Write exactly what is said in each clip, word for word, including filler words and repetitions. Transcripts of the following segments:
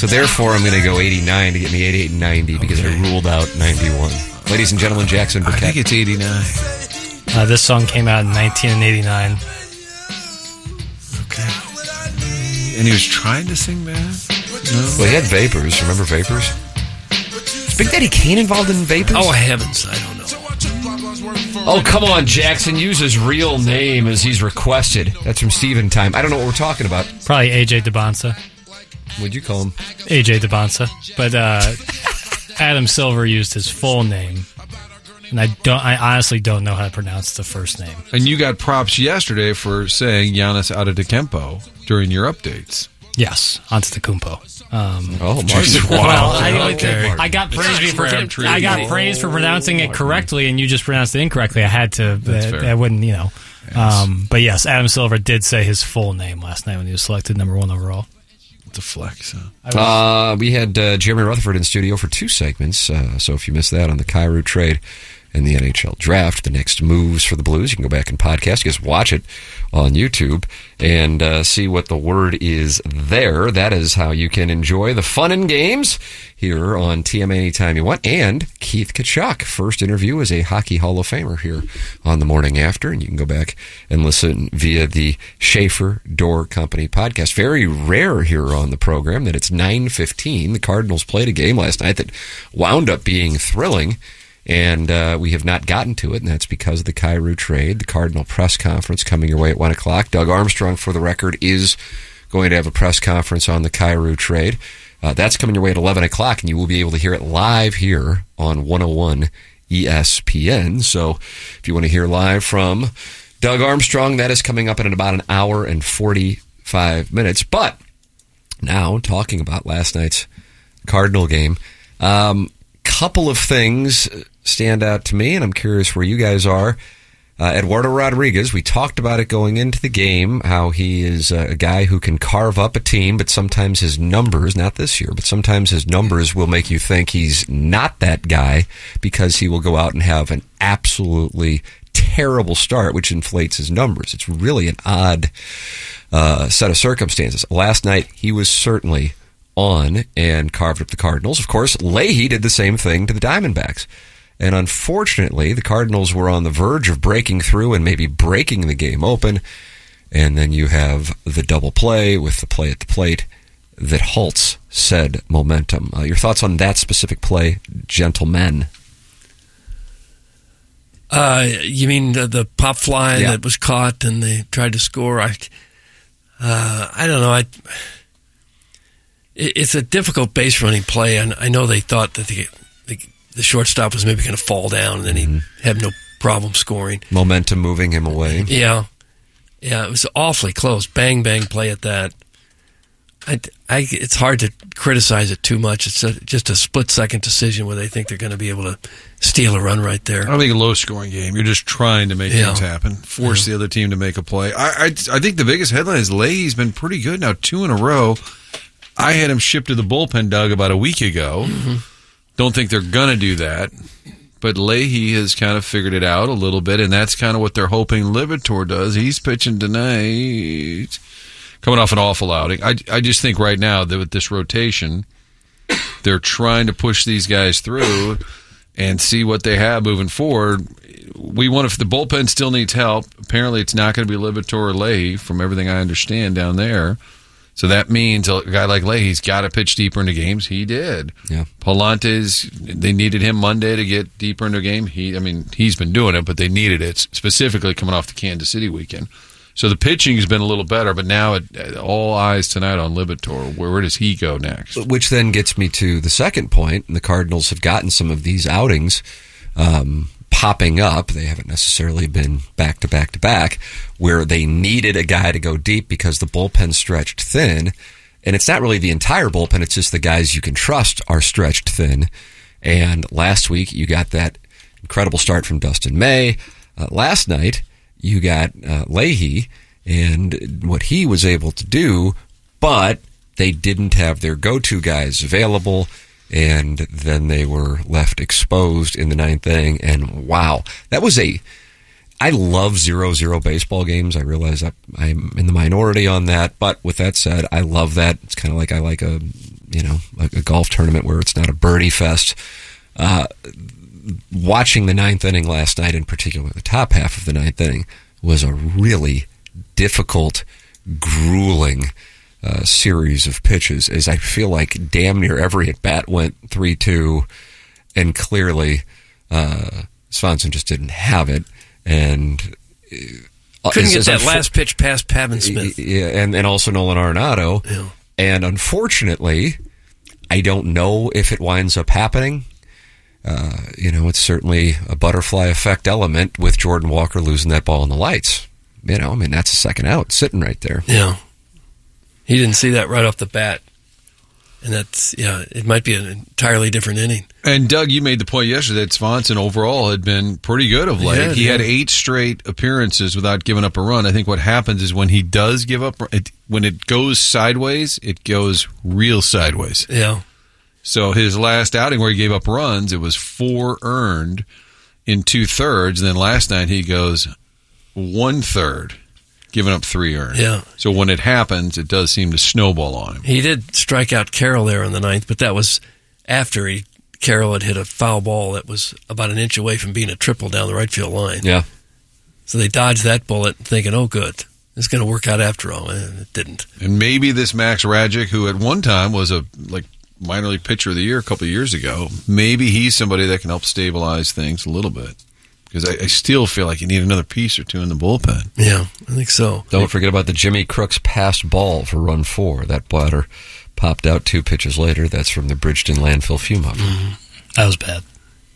So therefore, I'm going to go eighty-nine to get me eighty-eight and ninety because okay. I ruled out ninety-one. Ladies and gentlemen, Jackson Burkett. I think it's eighty-nine. Uh, this song came out in nineteen eighty-nine. Okay. And he was trying to sing that? No. Well, he had Vapors. Remember Vapors? Is Big Daddy Kane involved in Vapors? Oh, heavens. I don't know. Oh, come on, Jackson. Use his real name as he's requested. That's from Steven Time. I don't know what we're talking about. Probably A J DeBonsa. What'd you call him? A J DeBonsa. But uh, Adam Silver used his full name. And I don't. I honestly don't know how to pronounce the first name. And you got props yesterday for saying Giannis Antetokounmpo during your updates. Yes, Antetokounmpo. Um, oh, Martin. Well, I, okay. I got praised for I got praised for pronouncing it correctly, and you just pronounced it incorrectly. I had to. Uh, I wouldn't, you know. Yes. Um, but yes, Adam Silver did say his full name last night when he was selected number one overall. It's a flex. Huh? Uh, we had uh, Jeremy Rutherford in studio for two segments. Uh, so if you missed that on the Kyrou trade and the N H L draft, the next moves for the Blues, you can go back and podcast. You just watch it on YouTube and uh, see what the word is there. That is how you can enjoy the fun and games here on T M A anytime you want. And Keith Tkachuk, first interview as a Hockey Hall of Famer here on the morning after. And you can go back and listen via the Schaefer Door Company podcast. Very rare here on the program that it's nine fifteen. The Cardinals played a game last night that wound up being thrilling. And uh, we have not gotten to it, and that's because of the Kyrou trade. The Cardinal press conference coming your way at one o'clock. Doug Armstrong, for the record, is going to have a press conference on the Kyrou trade. Uh, that's coming your way at eleven o'clock, and you will be able to hear it live here on one oh one E S P N. So if you want to hear live from Doug Armstrong, that is coming up in about an hour and forty-five minutes. But now, talking about last night's Cardinal game, um, couple of things stand out to me, and I'm curious where you guys are. Uh, Eduardo Rodriguez, we talked about it going into the game, how he is a guy who can carve up a team, but sometimes his numbers, not this year, but sometimes his numbers will make you think he's not that guy because he will go out and have an absolutely terrible start, which inflates his numbers. It's really an odd uh, set of circumstances. Last night, he was certainly on and carved up the Cardinals. Of course, Leahy did the same thing to the Diamondbacks. And unfortunately, the Cardinals were on the verge of breaking through and maybe breaking the game open. And then you have the double play with the play at the plate that halts said momentum. Uh, your thoughts on that specific play, gentlemen? Uh, you mean the, the pop fly yeah. that was caught and they tried to score? I, uh, I don't know. I, it, it's a difficult base running play, and I know they thought that the the, the shortstop was maybe going to fall down, and then he'd mm-hmm. have no problem scoring. Momentum moving him away. Yeah, yeah. It was awfully close. Bang, bang play at that. I, I, it's hard to criticize it too much. It's a, just a split-second decision where they think they're going to be able to steal a run right there. I don't think a low-scoring game. You're just trying to make yeah. things happen, force yeah. the other team to make a play. I, I, I think the biggest headline is Leahy's been pretty good now, two in a row. I had him shipped to the bullpen, Doug, about a week ago. Mm-hmm. Don't think they're going to do that. But Leahy has kind of figured it out a little bit, and that's kind of what they're hoping Liberatore does. He's pitching tonight. Coming off an awful outing. I, I just think right now that with this rotation, they're trying to push these guys through and see what they have moving forward. We want if the bullpen still needs help. Apparently it's not going to be Liberatore or Leahy from everything I understand down there. So that means a guy like Leahy's got to pitch deeper into games. He did. Yeah. Palantes, they needed him Monday to get deeper into a game. He, I mean, he's been doing it, but they needed it, specifically coming off the Kansas City weekend. So the pitching has been a little better, but now it, all eyes tonight on Liberatore. Where, where does he go next? Which then gets me to the second point. And the Cardinals have gotten some of these outings um, popping up. They haven't necessarily been back to back to back, where they needed a guy to go deep because the bullpen stretched thin. And it's not really the entire bullpen. It's just the guys you can trust are stretched thin. And last week you got that incredible start from Dustin May. Uh, last night, you got uh, Leahy and what he was able to do, but they didn't have their go-to guys available, and then they were left exposed in the ninth inning. And wow, that was a I love zero zero baseball games. I realize I, I'm in the minority on that, but with that said, I love that. It's kind of like I like a, you know, a, a golf tournament where it's not a birdie fest. Uh, watching the ninth inning last night, in particular, the top half of the ninth inning, was a really difficult, grueling uh, series of pitches, as I feel like damn near every at-bat went three two, and clearly uh, Swanson just didn't have it. And uh, couldn't get that unfo- last pitch past Pavin Smith. Yeah, and, and also Nolan Arenado. Yeah. And unfortunately, I don't know if it winds up happening. Uh, you know, it's certainly a butterfly effect element with Jordan Walker losing that ball in the lights. You know, I mean, that's a second out sitting right there. Yeah. He didn't see that right off the bat. And that's, yeah, it might be an entirely different inning. And Doug, you made the point yesterday that Swanson overall had been pretty good of late. Yeah, he yeah. had eight straight appearances without giving up a run. I think what happens is when he does give up, it, when it goes sideways, it goes real sideways. Yeah. So his last outing where he gave up runs, it was four earned in two thirds. And then last night he goes one third, giving up three earned. Yeah. So when it happens, it does seem to snowball on him. He did strike out Carroll there in the ninth, but that was after he Carroll had hit a foul ball that was about an inch away from being a triple down the right field line. Yeah. So they dodged that bullet thinking, oh, good. It's going to work out after all. And it didn't. And maybe this Max Radjic, who at one time was a like minor league pitcher of the year a couple of years ago, maybe he's somebody that can help stabilize things a little bit. Because I, I still feel like you need another piece or two in the bullpen. Yeah, I think so. Don't forget about the Jimmy Crooks passed ball for run four. That bladder popped out two pitches later. That's from the Bridgeton landfill fume up. Mm-hmm. That was bad.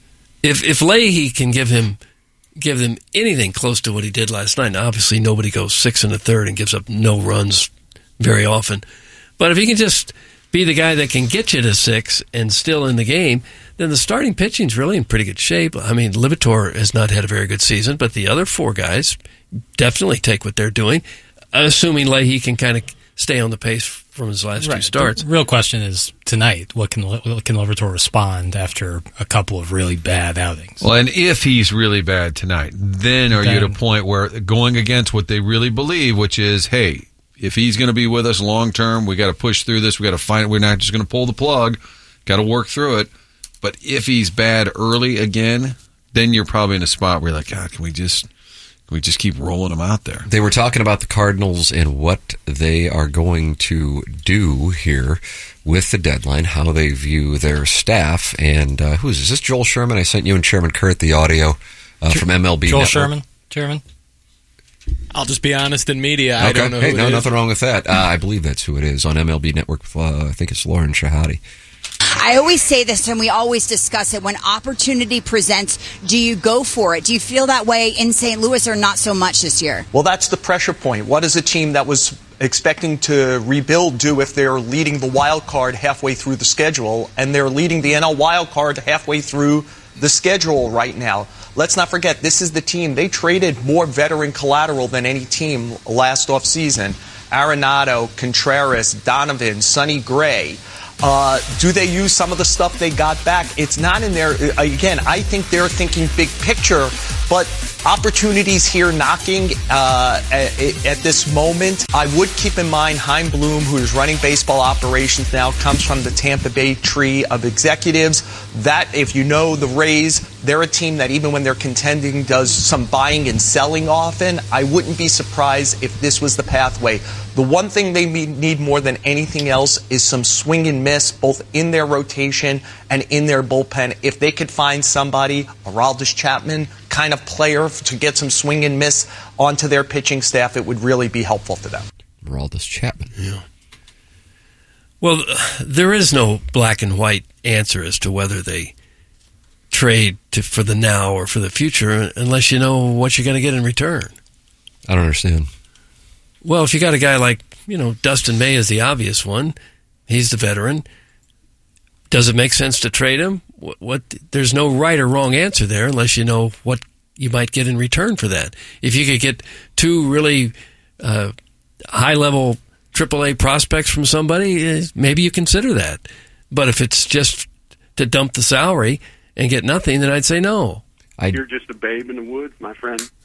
If if Leahy can give him give them anything close to what he did last night, now obviously nobody goes six and a third and gives up no runs very often. But if he can just be the guy that can get you to six and still in the game, then the starting pitching's really in pretty good shape. I mean, Libator has not had a very good season, but the other four guys definitely take what they're doing, assuming Leahy can kind of stay on the pace from his last right. two starts. The real question is tonight, what can what can Libator respond after a couple of really bad outings? Well, and if he's really bad tonight, then are then, you at a point where going against what they really believe, which is, hey, if he's going to be with us long term, we got to push through this. We got to find it. We're not just going to pull the plug. Got to work through it. But if he's bad early again, then you're probably in a spot where you're like, God, can we just can we just keep rolling him out there? They were talking about the Cardinals and what they are going to do here with the deadline, how they view their staff. And uh, who is this? Is this Joel Sherman? I sent you and Chairman Kurt the audio uh, from M L B Joel Network. Sherman, Chairman. I'll just be honest in media. Okay. I don't know hey, who no, it nothing is. wrong with that. Uh, I believe that's who it is on M L B Network. Uh, I think it's Lauren Shahadi. I always say this, and we always discuss it. When opportunity presents, do you go for it? Do you feel that way in Saint Louis or not so much this year? Well, that's the pressure point. What does a team that was expecting to rebuild do if they're leading the wild card halfway through the schedule, and they're leading the N L wild card halfway through the schedule right now? Let's not forget, this is the team. They traded more veteran collateral than any team last offseason. Arenado, Contreras, Donovan, Sonny Gray. Uh, do they use some of the stuff they got back? It's not in there. Again, I think they're thinking big picture, but opportunities here knocking uh, at, at this moment. I would keep in mind Chaim Bloom, who is running baseball operations now, comes from the Tampa Bay tree of executives. That, if you know the Rays, they're a team that even when they're contending does some buying and selling often. I wouldn't be surprised if this was the pathway. The one thing they need more than anything else is some swing and miss, both in their rotation and in their bullpen. If they could find somebody, Aroldis Chapman, kind of player to get some swing and miss onto their pitching staff, it would really be helpful to them. Aroldis Chapman. Yeah. Well, there is no black and white answer as to whether they trade to, for the now or for the future unless you know what you're going to get in return. I don't understand. Well, if you got a guy like, you know, Dustin May is the obvious one. He's the veteran. Does it make sense to trade him? What, what there's no right or wrong answer there unless you know what you might get in return for that. If you could get two really uh, high-level triple A prospects from somebody, maybe you consider that. But if it's just to dump the salary and get nothing, then I'd say no. I'd... You're just a babe in the woods, my friend.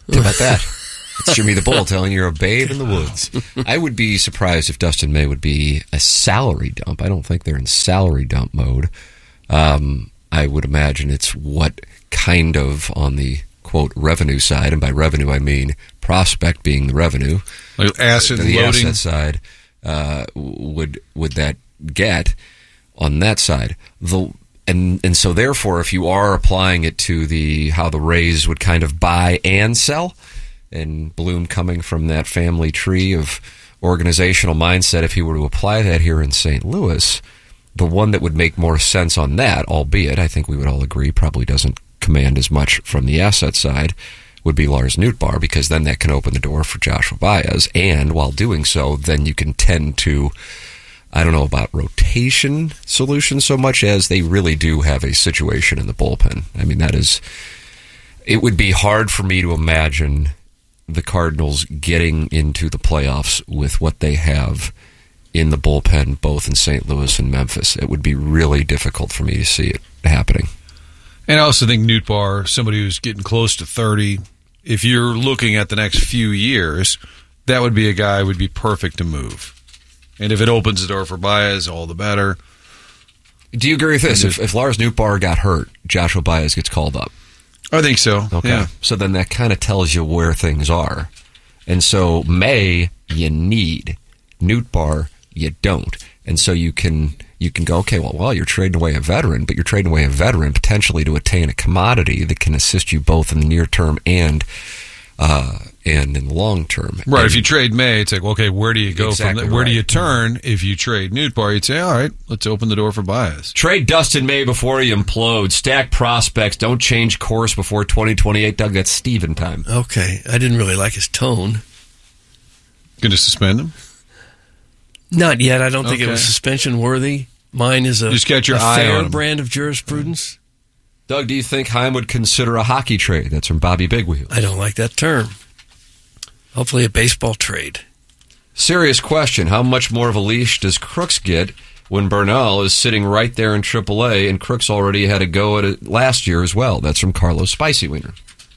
How about that? It's Jimmy the Bull telling you you're a babe in the woods. I would be surprised if Dustin May would be a salary dump. I don't think they're in salary dump mode. Um, I would imagine it's what kind of on the, quote, revenue side, and by revenue I mean prospect being the revenue. Like asset the loading. asset side, uh, would would that get on that side? The and and so therefore, if you are applying it to the how the Rays would kind of buy and sell, and Bloom coming from that family tree of organizational mindset, if he were to apply that here in Saint Louis, the one that would make more sense on that, albeit I think we would all agree probably doesn't command as much from the asset side, would be Lars Nootbaar, because then that can open the door for Joshua Baez, and while doing so, then you can tend to, I don't know about rotation solutions so much as they really do have a situation in the bullpen. I mean, that is, it would be hard for me to imagine the Cardinals getting into the playoffs with what they have in the bullpen, both in Saint Louis and Memphis. It would be really difficult for me to see it happening. And I also think Nootbaar, somebody who's getting close to thirty, if you're looking at the next few years, that would be a guy who would be perfect to move. And if it opens the door for Baez, all the better. Do you agree with this? If, if Lars Nootbaar got hurt, Joshua Baez gets called up. I think so. Okay. Yeah. So then that kind of tells you where things are. And so May, you need. Nootbaar, you don't. And so you can you can go, okay, well, well, you're trading away a veteran, but you're trading away a veteran potentially to attain a commodity that can assist you both in the near term and uh, and in the long term. Right. And if you trade May, it's like, okay, where do you go exactly from there? Where right. do you turn? If you trade Nootbaar, you'd say, all right, let's open the door for Baez. Trade Dustin May before he implodes. Stack prospects. Don't change course before twenty twenty-eight. Doug, that's Steven time. Okay. I didn't really like his tone. Going to suspend him? Not yet. I don't think Okay. it was suspension worthy. Mine is a, Just get your a eye fair on him. brand of jurisprudence. Doug, do you think Heim would consider a hockey trade? That's from Bobby Bigwheel. I don't like that term. Hopefully a baseball trade. Serious question. How much more of a leash does Crooks get when Bernal is sitting right there in triple A and Crooks already had a go at it last year as well? That's from Carlos Spicy Wiener.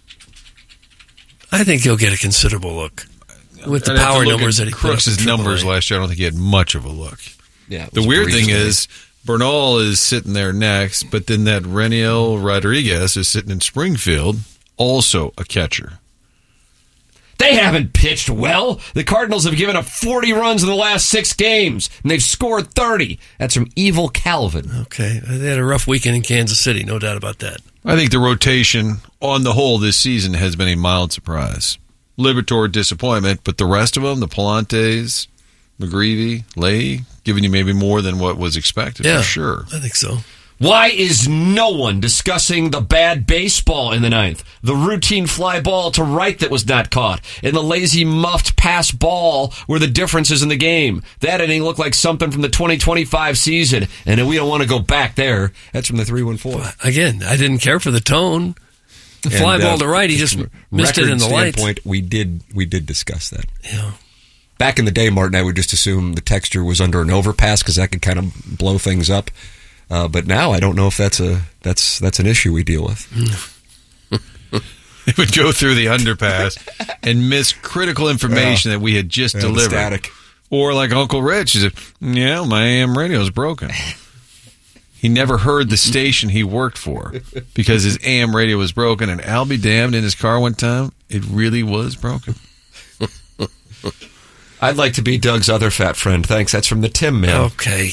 I think he'll get a considerable look. With the I'd have to power look numbers at that he put up Crooks' in triple A. numbers last year, I don't think he had much of a look. Yeah. it The was weird thing briefly. is, Bernal is sitting there next, but then that Reniel Rodriguez is sitting in Springfield, also a catcher. They haven't pitched well. The Cardinals have given up forty runs in the last six games, and they've scored thirty. That's from Evil Calvin. Okay. They had a rough weekend in Kansas City, no doubt about that. I think the rotation on the whole this season has been a mild surprise. Liberatore disappointment, but the rest of them, the Palantes, McGreevy, Lay, giving you maybe more than what was expected, Yeah, for sure. I think so. Why is no one discussing the bad baseball in the ninth? The routine fly ball to right that was not caught, and the lazy muffed pass ball were the differences in the game. That inning looked like something from the twenty twenty-five season, and we don't want to go back there. That's from the three one four. Again, I didn't care for the tone. The fly And, ball uh, to right, he just missed it in the lights. Standpoint, we did we did discuss that. Yeah. Back in the day, Martin, I would just assume the texture was under an overpass because that could kind of blow things up. Uh, but now I don't know if that's a that's that's an issue we deal with. They would go through the underpass and miss critical information Yeah. that we had just Yeah, the delivered. static. Or like Uncle Rich, he said, yeah, my A M radio is broken. He never heard the station he worked for because his A M radio was broken, and I'll be damned, in his car one time, it really was broken. I'd like to be Doug's other fat friend. Thanks. That's from the Tim man. Okay.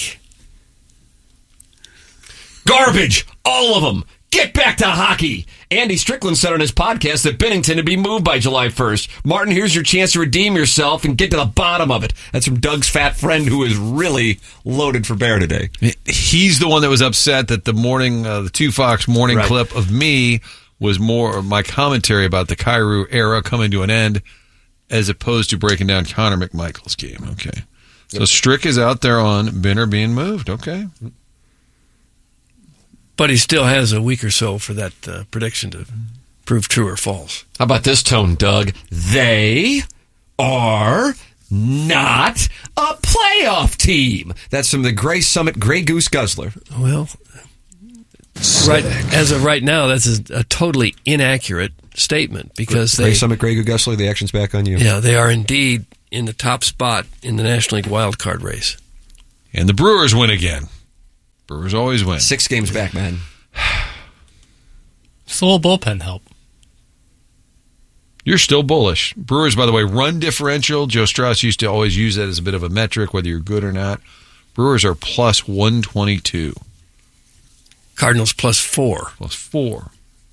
Garbage! All of them! Get back to hockey! Andy Strickland said on his podcast that Bennington would be moved by July first. Martin, here's your chance to redeem yourself and get to the bottom of it. That's from Doug's fat friend who is really loaded for bear today. He's the one that was upset that the morning, uh, the two Fox morning Right. clip of me was more of my commentary about the Kyrou era coming to an end as opposed to breaking down Connor McMichael's game. Okay. So Strick is out there on Benner being moved. Okay. But he still has a week or so for that uh, prediction to prove true or false. How about this tone, Doug? They are not a playoff team. That's from the Gray Summit Gray Goose Guzzler. Well, right as of right now, that's a, a totally inaccurate statement because Ray they Summit, Greg Gussley, the action's back on you. Yeah, they are indeed in the top spot in the National League wild card race. And the Brewers win again. Brewers always win. Six games back, man. Just a little bullpen help. You're still bullish. Brewers, by the way, run differential. Joe Strauss used to always use that as a bit of a metric, whether you're good or not. Brewers are plus one twenty-two. Cardinals plus four. Plus four.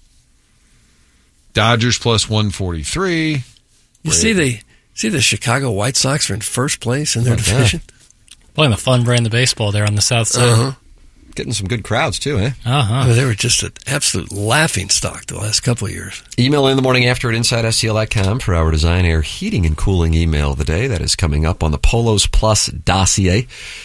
Dodgers plus one forty-three. You Brave. see the see the Chicago White Sox are in first place in their Okay. division. Playing the fun brand of baseball there on the south side. Uh-huh. Getting some good crowds, too, eh? Uh-huh. Well, they were just an absolute laughing stock the last couple of years. Email in the morning after at inside S T L dot com for our Design Air heating and cooling email of the day. That is coming up on the Polos Plus dossier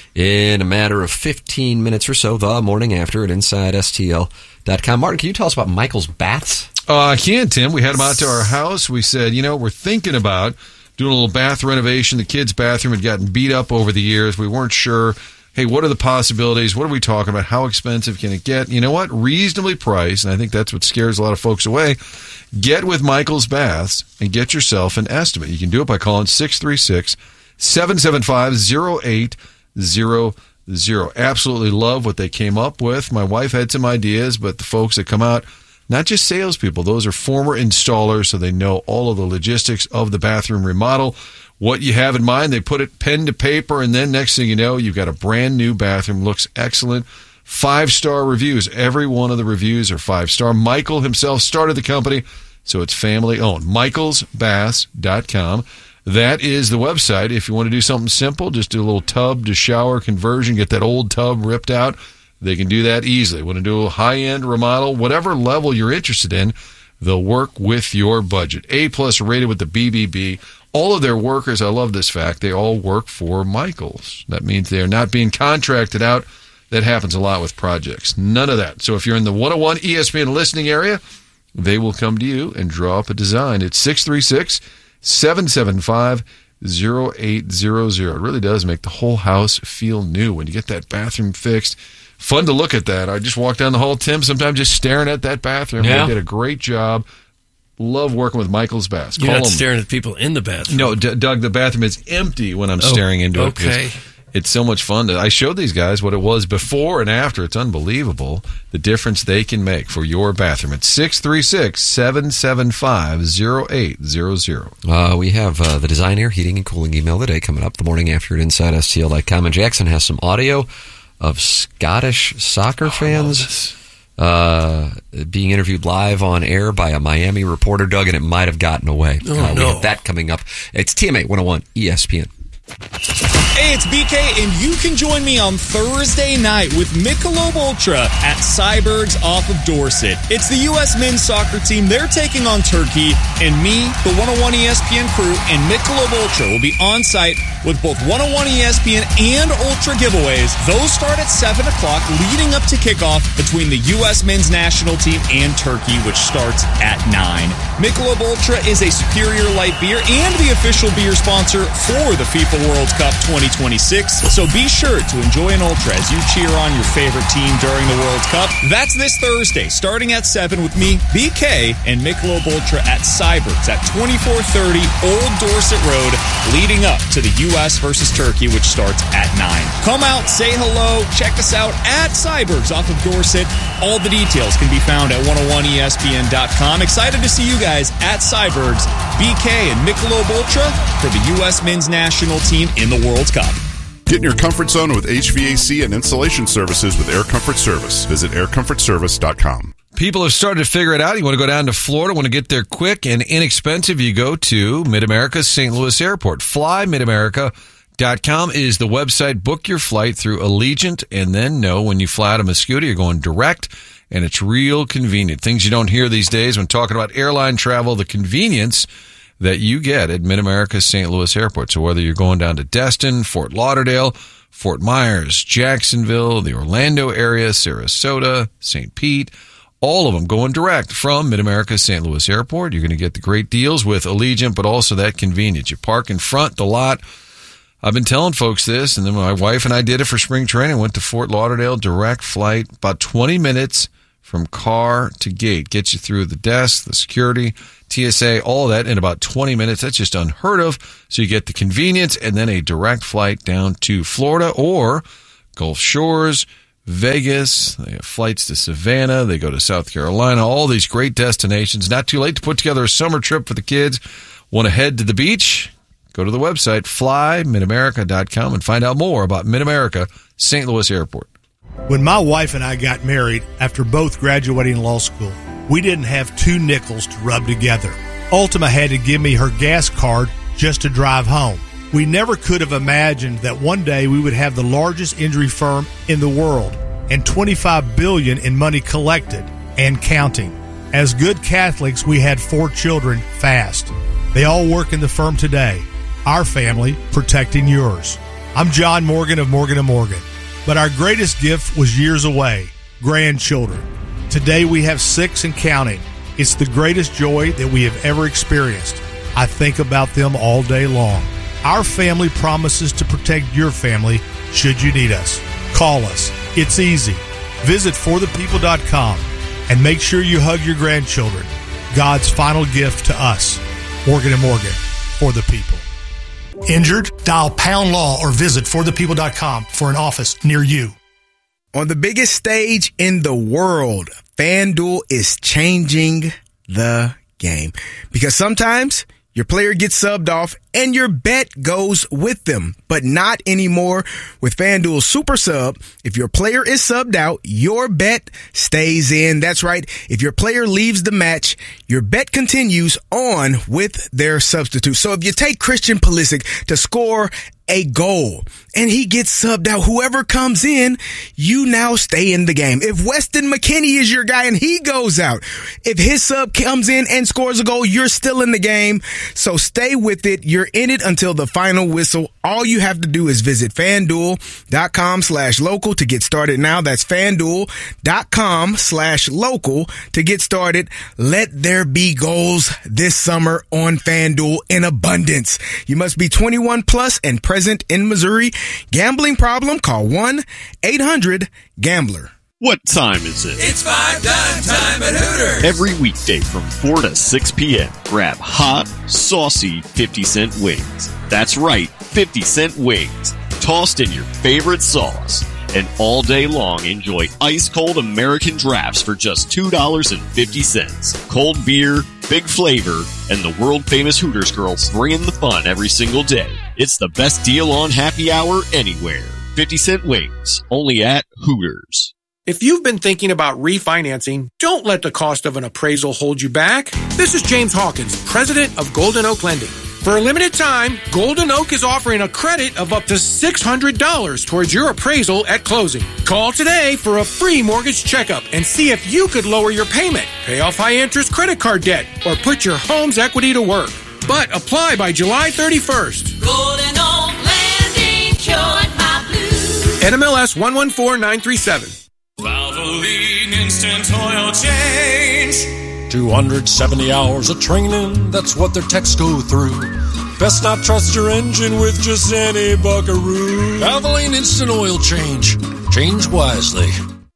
in a matter of fifteen minutes or so, the morning after at inside S T L dot com. Martin, can you tell us about Michael's Baths? Uh, I can, Tim. We had them out to our house. We said, you know, we're thinking about doing a little bath renovation. The kids' bathroom had gotten beat up over the years. We weren't sure. Hey, what are the possibilities? What are we talking about? How expensive can it get? You know what? Reasonably priced, and I think that's what scares a lot of folks away. Get with Michael's Baths and get yourself an estimate. You can do it by calling six three six, seven seven five, zero eight zero zero. Absolutely love what they came up with. My wife had some ideas, but the folks that come out, not just salespeople, those are former installers, so they know all of the logistics of the bathroom remodel. What you have in mind, they put it pen to paper, and then next thing you know, you've got a brand new bathroom. Looks excellent. Five-star reviews. Every one of the reviews are five-star. Michael himself started the company, so it's family-owned. michaels baths dot com. That is the website. If you want to do something simple, just do a little tub to shower conversion, get that old tub ripped out. They can do that easily. Want to do a high-end remodel, whatever level you're interested in, they'll work with your budget. A-plus rated with the B B B. All of their workers, I love this fact, they all work for Michaels. That means they're not being contracted out. That happens a lot with projects. None of that. So if you're in the one oh one E S P N listening area, they will come to you and draw up a design. It's six three six, seven seven five, zero eight zero zero. It really does make the whole house feel new when you get that bathroom fixed. Fun to look at that. I just walk down the hall, Tim, sometimes just staring at that bathroom. Yeah. They did a great job. Love working with Michael's Baths. You're Call not them. staring at people in the bathroom. No, D- Doug, the bathroom is empty when I'm Oh, staring into it. okay. It's so much fun. To, I showed these guys what it was before and after. It's unbelievable the difference they can make for your bathroom. It's six three six, seven seven five, zero eight zero zero. Uh, we have uh, the Design Air heating and cooling email of the day coming up the morning after at inside S T L dot com. And Jackson has some audio of Scottish soccer fans uh, being interviewed live on air by a Miami reporter, Doug, and it might have gotten away. Oh, uh, we no. have that coming up. It's T M A one oh one E S P N. Hey, it's B K, and you can join me on Thursday night with Michelob Ultra at Cyberg's off of Dorset. It's the U S men's soccer team. They're taking on Turkey, and me, the one oh one E S P N crew, and Michelob Ultra will be on site with both one oh one E S P N and Ultra giveaways. Those start at seven o'clock, leading up to kickoff between the U S men's national team and Turkey, which starts at nine. Michelob Ultra is a superior light beer and the official beer sponsor for the FIFA World Cup twenty twenty-six, so be sure to enjoy an Ultra as you cheer on your favorite team during the World Cup. That's this Thursday, starting at seven with me, B K, and Michelob Ultra at Cyberg's at twenty-four thirty Old Dorset Road, leading up to the U S versus Turkey, which starts at nine. Come out, say hello, check us out at Cyberg's off of Dorset. All the details can be found at one oh one E S P N dot com. Excited to see you guys at Cyberg's, B K and Michelob Ultra for the U S men's national team in the World Cup. Get in your comfort zone with H V A C and installation services with Air Comfort Service. Visit air comfort service dot com. People have started to figure it out. You want to go down to Florida, want to get there quick and inexpensive, you go to Mid-America's Saint Louis Airport. fly mid america dot com is the website. Book your flight through Allegiant, and then know when you fly out of Muscuda, you're going direct, and it's real convenient. Things you don't hear these days when talking about airline travel, the convenience that you get at Mid-America's Saint Louis Airport. So whether you're going down to Destin, Fort Lauderdale, Fort Myers, Jacksonville, the Orlando area, Sarasota, Saint Pete, all of them going direct from Mid-America's Saint Louis Airport. You're going to get the great deals with Allegiant, but also that convenience. You park in front, the lot. I've been telling folks this, and then my wife and I did it for spring training. Went to Fort Lauderdale, direct flight, about twenty minutes from car to gate. Gets you through the desk, the security, T S A, all of that in about twenty minutes. That's just unheard of. So you get the convenience and then a direct flight down to Florida or Gulf Shores, Vegas. They have flights to Savannah. They go to South Carolina. All these great destinations. Not too late to put together a summer trip for the kids. Want to head to the beach? Go to the website, fly mid america dot com, and find out more about Mid-America Saint Louis Airport. When my wife and I got married after both graduating law school, we didn't have two nickels to rub together. Ultima had to give me her gas card just to drive home. We never could have imagined that one day we would have the largest injury firm in the world and twenty-five billion dollars in money collected and counting. As good Catholics, we had four children fast. They all work in the firm today. Our family protecting yours. I'm John Morgan of Morgan and Morgan. But our greatest gift was years away, grandchildren. Today we have six and counting. It's the greatest joy that we have ever experienced. I think about them all day long. Our family promises to protect your family should you need us. Call us. It's easy. Visit for the people dot com and make sure you hug your grandchildren. God's final gift to us. Morgan and Morgan, for the people. Injured? Dial pound law or visit for the people dot com for an office near you. On the biggest stage in the world, FanDuel is changing the game. Because sometimes your player gets subbed off and your bet goes with them, but not anymore. With FanDuel Super Sub, if your player is subbed out, your bet stays in. That's right. If your player leaves the match, your bet continues on with their substitute. So if you take Christian Pulisic to score a goal and he gets subbed out, whoever comes in, you now stay in the game. If Weston McKennie is your guy and he goes out, if his sub comes in and scores a goal, you're still in the game. So stay with it. You're in it until the final whistle. All you have to do is visit FanDuel.com slash local to get started now. That's FanDuel.com slash local to get started. Let there be goals this summer on FanDuel in abundance. You must be twenty-one plus and present in Missouri. Gambling problem? Call one eight hundred gambler. What time is it? It's five dime time at Hooters. Every weekday from four to six p.m. Grab hot, saucy fifty cent wings. That's right, fifty cent wings. Tossed in your favorite sauce. And all day long, enjoy ice-cold American drafts for just two dollars and fifty cents. Cold beer, big flavor, and the world-famous Hooters girls bringing the fun every single day. It's the best deal on happy hour anywhere. fifty cent wings, only at Hooters. If you've been thinking about refinancing, don't let the cost of an appraisal hold you back. This is James Hawkins, president of Golden Oak Lending. For a limited time, Golden Oak is offering a credit of up to six hundred dollars towards your appraisal at closing. Call today for a free mortgage checkup and see if you could lower your payment, pay off high-interest credit card debt, or put your home's equity to work. But apply by July thirty-first. Golden Oak Lending, cured my blues. N M L S one one four nine three seven. Valvoline Instant Oil Change. two hundred seventy hours of training, that's what their techs go through. Best not trust your engine with just any buckaroo. Valvoline Instant Oil Change. Change wisely.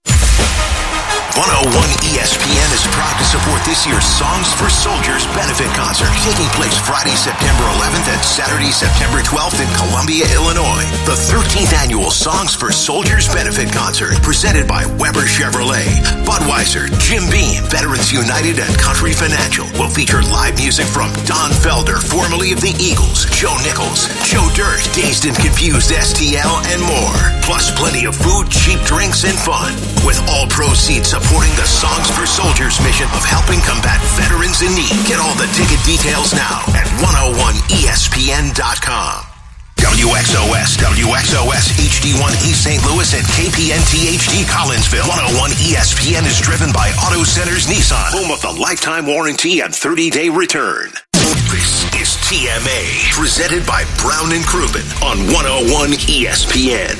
one oh one E S P N is proud to support this year's Songs for Soldiers benefit concert, taking place Friday, September eleventh and Saturday, September twelfth in Columbia, Illinois. The thirteenth annual Songs for Soldiers benefit concert, presented by Weber Chevrolet, Budweiser, Jim Beam, Veterans United, and Country Financial, will feature live music from Don Felder, formerly of the Eagles, Joe Nichols, Joe Dirt, Dazed and Confused S T L, and more. Plus plenty of food, cheap drinks, and fun, with all proceeds supporting the Songs for Soldiers mission of helping combat veterans in need. Get all the ticket details now at one oh one E S P N dot com. W X O S, W X O S H D one East Saint Louis, and K P N T H D Collinsville. one oh one E S P N is driven by Auto Centers Nissan, home of the lifetime warranty and thirty-day return. This is T M A, presented by Brown and Crouppen on one oh one E S P N.